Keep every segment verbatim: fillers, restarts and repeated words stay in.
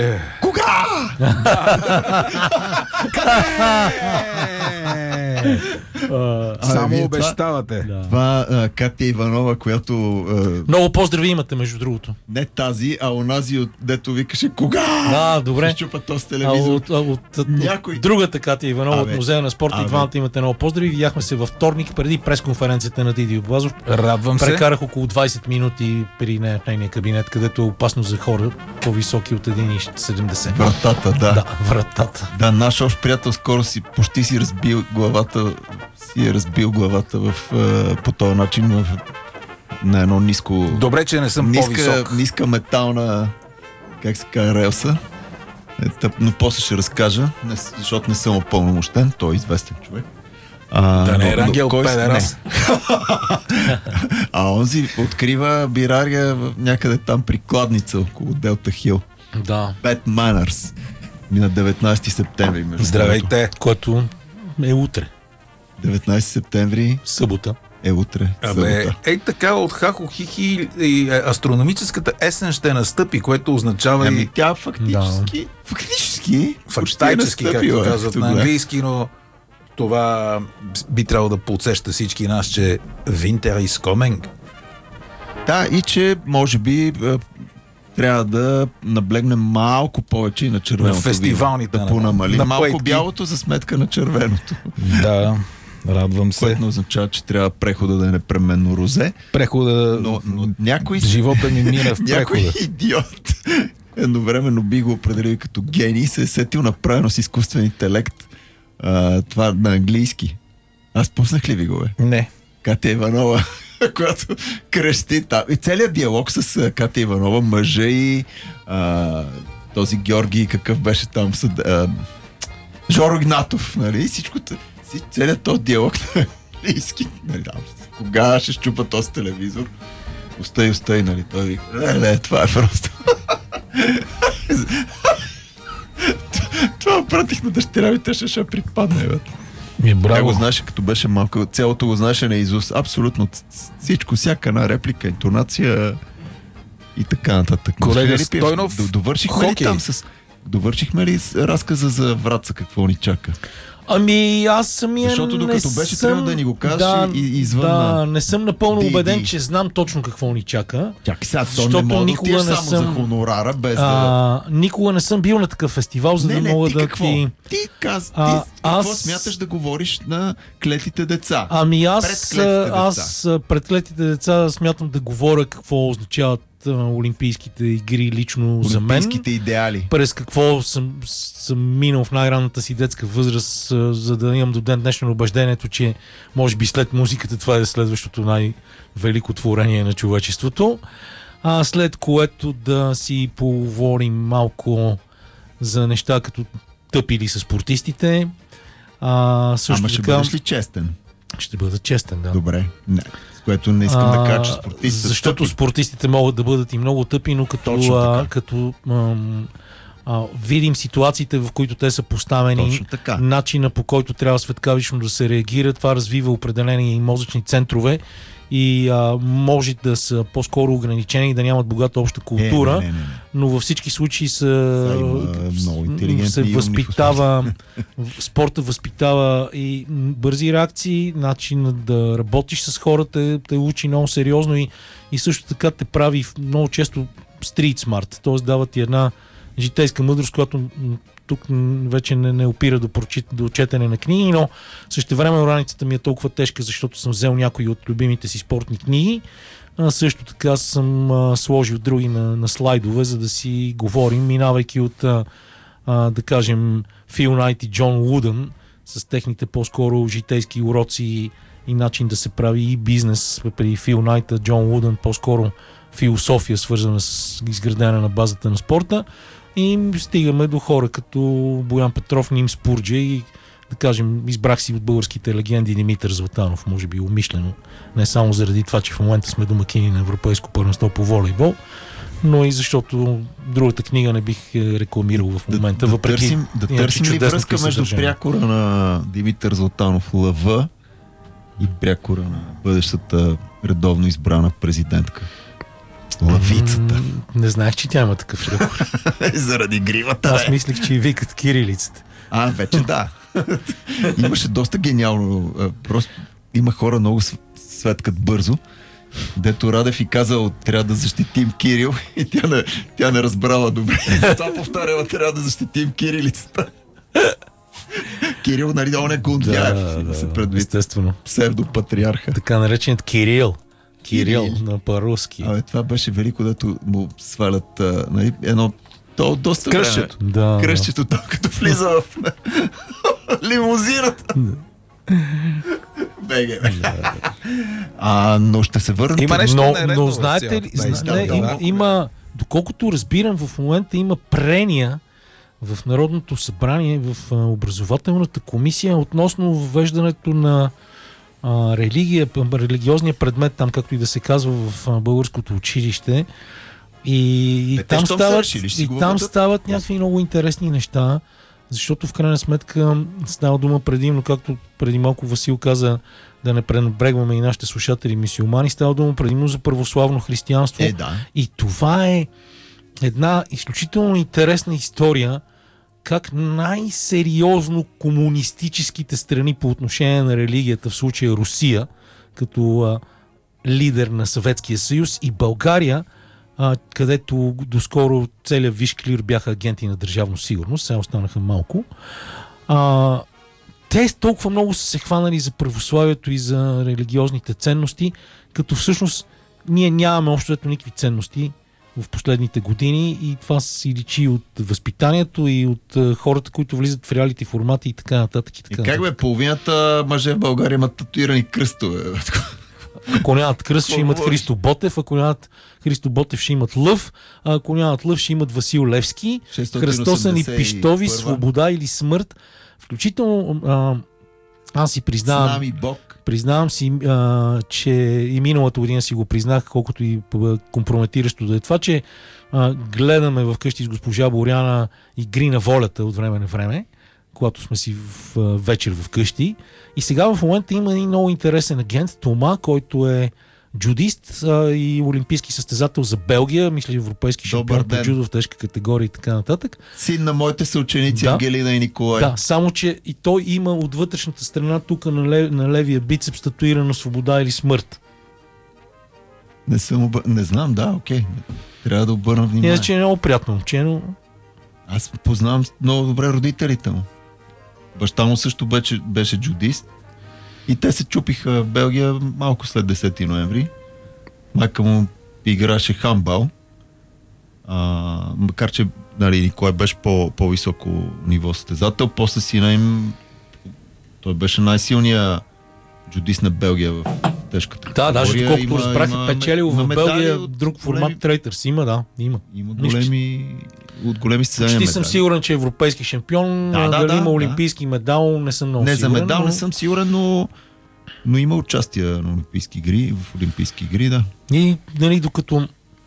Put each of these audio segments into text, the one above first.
Кога? Само обещавате. Това Катя Иванова, която... Много поздрави имате, между другото. Не тази, а онази, от дето викаше кога? А, добре. Ще щупа този телевизор. А от, от, от, Някой... от другата Катя Иванова от Музея на спорта и двамата имате много поздрави. Видяхме се във вторник, преди пресконференцията на Дидио Блазов. Радвам се. Прекарах около двайсет минути при нея в нейния кабинет, където е опасно за хора по-високи от един цяло и седемдесет. Вратата, да. Да, вратата. Да, наш общ приятел скоро си почти си разбил главата, си е разбил главата в, по този начин в, на едно ниско... Добре, че не съм ниска, по-висок. Ниска метална, как се казва, релса. Е, тъп, но после ще разкажа, не, защото не съм опълномощен, той е известен човек. А, да не е Рангел кой... Педерас. А онзи открива бирария някъде там при Кладница, около Делта Хил. Да. Bad Manners. На деветнайсети септември. Здравейте. Което е утре. деветнайсети септември. Събота. Е утре. Абе, ей така от Хахо Хихи и астрономическата есен ще настъпи, което означава ами, и... тя фактически... Да. Фактически... Фактически, както казват на английски, но това би трябвало да подсеща всички нас, че Winter is coming. Да, и че може би трябва да наблегнем малко повече и на червеното. На фестивалните. Да понамали. На малко поетки. Бялото за сметка на червеното. Да, радвам се. Което означава, че трябва прехода да е непременно розе. Прехода... Но, но някой... Живота ми мина в прехода. Някой идиот едновременно би го определил като гений, се е сетил направено с изкуствен интелект. А, това на английски. Аз пуснах ли ви го, бе? Не. Катя Иванова, която крещи там. И целият диалог с Катя Иванова, мъжа и а, този Георги, какъв беше там съд, а, Жоро Игнатов, нали? Всичко, целият този диалог на английски, нали? Кога ще щупа този телевизор? Остай, остай, нали? Той вика, не, не, това е просто. Това пратих на дъщеря ми, те ще ще припадне, бе. Ми, браво. Тя го знаеше, като беше малко, цялото го знаеше на Изус. Абсолютно всичко, всяка една реплика, интонация и така нататък. Колега Стойнов, довършихме ли там с... Довършихме ли разказа за Враца, какво ни чака? Ами аз самия Защото докато не беше съм... трябва да ни го кажеш да, и, и извън да, на... не съм напълно Ди, убеден, ди. че знам точно какво ни чака. Чакай сега, то защото не мога да никога отидеш не само съм... за хонорара, без а, да... Никога не съм бил на такъв фестивал, за не, да не, мога ти да какво? ти... Ти, каз... ти А, какво аз... смяташ да говориш на клетите деца? Ами аз, Пред клетите аз пред клетите деца смятам да говоря какво означават а, олимпийските игри лично за мен. Олимпийските идеали. През какво съм, съм минал в най-ранната си детска възраст, а, за да имам до ден днешно убеждението, че може би след музиката това е следващото най-велико творение на човечеството. А след което да си поговорим малко за неща като тъпили с спортистите. А, също Ама ще така, бъдеш ли честен? Ще бъда честен, да. Добре. Не. С което не искам а, да кажа, че спортистите защото тъпи. спортистите могат да бъдат и много тъпи, но като, а, като ам, а, видим ситуациите, в които те са поставени, начина по който трябва светкавично да се реагира, това развива определени мозъчни центрове и а, може да са по-скоро ограничени и да нямат богата обща култура, е, не, не, не, не. но във всички случаи са, се възпитава спорта възпитава и бързи реакции, начин да работиш с хората те учи много сериозно и, и също така те прави много често street smart, т.е. дава ти една житейска мъдрост, която тук вече не, не опира до, прочит, до четене на книги, но същевременно раницата ми е толкова тежка, защото съм взел някои от любимите си спортни книги. А, също така съм а, сложил други на, на слайдове, за да си говорим, минавайки от а, а, да кажем Фил Найт и Джон Лудън с техните по-скоро житейски уроци и, и начин да се прави и бизнес при Фил Найт, Джон Лудън по-скоро философия, свързана с изградена на базата на спорта. И стигаме до хора като Боян Петров, Ним Спурджа и да кажем, избрах си от българските легенди Димитър Златанов, може би умишлено, не само заради това, че в момента сме домакини на Европейско първенство по волейбол, но и защото другата книга не бих рекламирал в момента, да, въпреки да търсим, да търсим ли връзка между прякора на Димитър Златанов Лъв и прякора на бъдещата редовно избрана президентка? Лавицата. М- не знаех, че тя има такъв рекорд. Заради гривата. Аз мислих, че и викат кирилицата. А, вече да. Имаше доста гениално. Просто има хора много светкат бързо. Дето Радев и казал, трябва да защитим Кирил, и тя не, тя не разбрала добре. Затова повтаряла, трябва да защитим кирилицата. Кирил, нали, он е Гундяев, да, да, се предвид. Естествено. Псевдопатриарха. Така нареченият Кирил. Кирил, Кирил. На по-руски. Абе, това беше велико, дето му свалят а, нали, едно то доста кръщето. Да, кръщето, да. Като влиза в лимузината. Беге, да. А, но ще се върнат. Има нещо но, нередно, но знаете ли, зна, не, има, има, доколкото разбирам, в момента има прения в Народното събрание, в образователната комисия относно въвеждането на а, религия, религиозния предмет, там както и да се казва в а, българското училище. И, и е, там, стават, решили, и там стават някакви много интересни неща, защото в крайна сметка става дума предимно, както преди малко Васил каза, да не пренебрегваме и нашите слушатели мюсюлмани, става дума предимно за православно християнство. Е, да. И това е една изключително интересна история, как най-сериозно комунистическите страни по отношение на религията, в случая Русия, като а, лидер на Съветския съюз, и България, а, където доскоро целият висш клир бяха агенти на държавна сигурност, сега останаха малко. А, те толкова много са се хванали за православието и за религиозните ценности, като всъщност ние нямаме общо ето никакви ценности в последните години, и това си личи от възпитанието и от uh, хората, които влизат в реалити формати и така нататък. И, така и как бе, половината мъже в България имат татуирани кръстове? Ако нямат кръст, ще имат Христо Ботев, ако нямат Христо Ботев, ще имат Лъв, а ако нямат Лъв, ще имат Васил Левски, кръстосани пищови, свобода или смърт. Включително а, аз си признавам, признавам си, а, че и миналата година си го признах, колкото и компрометиращо да е това, че а, гледаме вкъщи с госпожа Боряна Игри на волята от време на време, когато сме си в, в, вечер вкъщи. И сега в момента има един много интересен агент, Тома, който е джудист а, и олимпийски състезател за Белгия, мисля, европейски шампион по джудо в тежка категория и така нататък. Син на моите съученици, да, Ангелина и Николай. Да, само че и той има от вътрешната страна тук на, лев, на левия бицепс татуирано свобода или смърт. Не съм обър... Не знам, да, окей. Трябва да обърна внимание. Иначе е много приятно момче, но... Аз познавам много добре родителите му. Баща му също беше, беше джудист. И те се чупиха в Белгия малко след десети ноември. Майка му играше хандбал. А, макар че, нали, Николай беше по, по-високо ниво състезател. После сина им, той беше най-силният джудист на Белгия в тежката категория. Да, даже доколкото разбрах, е печелил в Белгия друг формат големи... Трейтърс. Има, да, има. Има големи, от големи състезания. Почти съм сигурен, че е европейски шампион. Да, да, дали да, има олимпийски да. медал, не съм много не, сигурен. Не, за медал но... не съм сигурен, но, но има участие на олимпийски игри, в олимпийски игри, да. И, нали, докато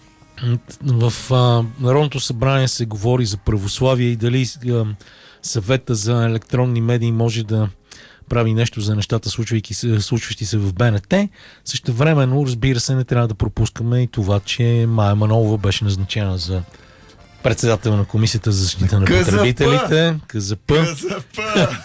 в а, Народното събрание се говори за православие и дали а, съвета за електронни медии може да прави нещо за нещата, случващи се в БНТ. Същевременно, разбира се, не трябва да пропускаме и това, че Мая Манолова беше назначена за председател на Комисията за защита на потребителите. КЗП. КЗП.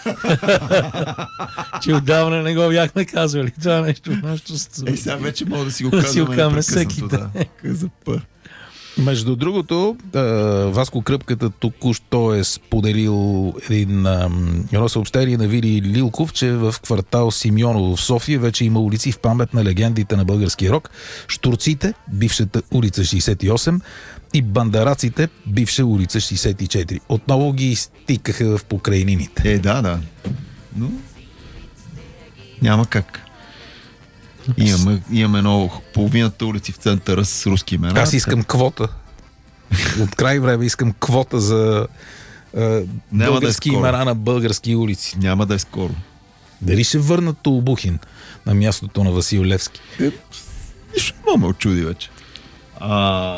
Че отдавна не го бяхме казвали. Това нещо. нещо е, сега вече мога да си го казваме всеки да. КЗП. Между другото, Васко Кръпката току-що е споделил един, едно съобщение на Вили Лилков, че в квартал Симеоново в София вече има улици в памет на легендите на българския рок. Штурците, бившата улица шейсет и осем, и бандараците, бивша улица шейсет и четири. Отново ги изтикаха в покрайнините. Е, да, да. Но няма как. Имаме, имаме много, половината улици в центъра с руски имена. Аз искам квота. От край време искам квота за е, български да е имена на български улици. Няма да е скоро. Дали ще върнат Толбухин на мястото на Васил Левски? Е, нищо не ме очуди вече. А...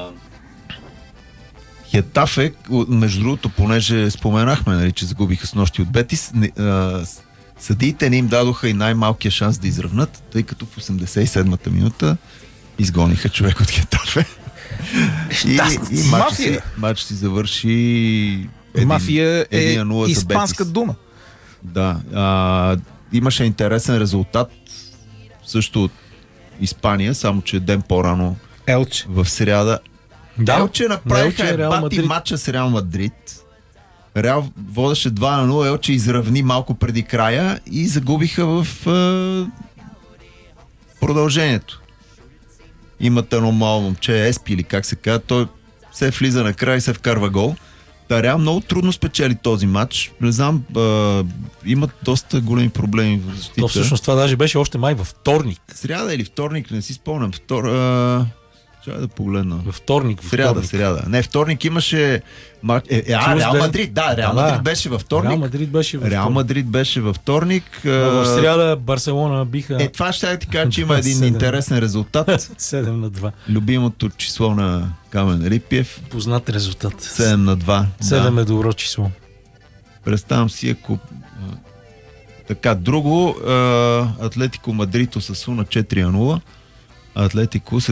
Хетафе, между другото, понеже споменахме, нали, че загубиха с нощи от Бетис, не, а, съдиите не им дадоха и най-малкия шанс да изравнат, тъй като в осемдесет и седмата минута изгониха човек от Хетафе. И, и матч, си, матч си завърши един, Мафия е един испанска дума. Да. А, имаше интересен резултат също от Испания, само че ден по-рано Елче. В сряда. Да. Елче направиха Елче, Реал бати Мадрид. матча с Реал Мадрид. Реал водеше два на нула, Елче изравни малко преди края и загубиха в е, продължението. Имат едно мало момче, Еспи или как се казва, той се влиза на край и се вкарва гол. Та Реал много трудно спечели този матч. Не знам, е, имат доста големи проблеми в защита. То всъщност това даже беше още май във вторник. Сряда или вторник, не си спомням. Втор... Е, Трябва да погледна. Във вторник. Във Сряда, вторник. сряда. Не, вторник имаше... Мар... Е, е, а, Реал Мадрид, да, Реал Да, Мадрид беше във вторник. Реал Мадрид беше във Реал вторник. Мадрид беше във вторник. А в сряда Барселона биха Е, това ще я ти кажа, че има един седем. интересен резултат. седем на два. Любимото число на Камен Рипиев. Познат резултат. седем на два. седем Да. е добро число. Представям си, ако... а, Така, друго, а, Атлетико Мадрид Осасуна четири на нула. Атлетико се